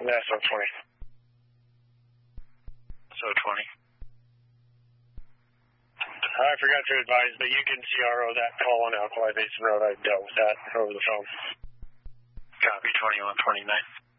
That's SO 20. SO 20. I forgot to advise, but you can CRO that call on Alkali Basin Road. I dealt with that over the phone. Copy 2129.